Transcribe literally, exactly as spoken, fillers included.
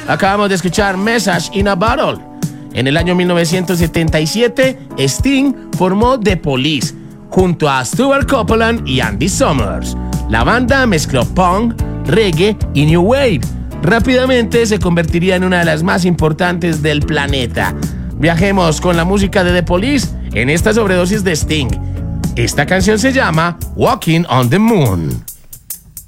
Acabamos de escuchar Message in a Bottle. En el año mil novecientos setenta y siete, Sting formó The Police junto a Stuart Copeland y Andy Summers. La banda mezcló punk, reggae y new wave. Rápidamente se convertiría en una de las más importantes del planeta. Viajemos con la música de The Police en esta sobredosis de Sting. Esta canción se llama Walking on the Moon.